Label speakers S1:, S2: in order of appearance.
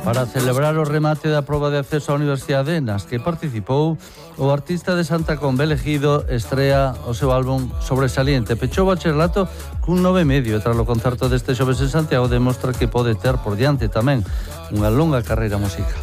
S1: Para celebrar o remate da proba de acceso á universidade nas que participou, o artista de Santa Comba elegido estrea o seu álbum Sobresaliente. Pechou o bacharelato cun 9,5 e tras o concerto deste xoves en Santiago demostra que pode ter por diante tamén unha longa carreira musical.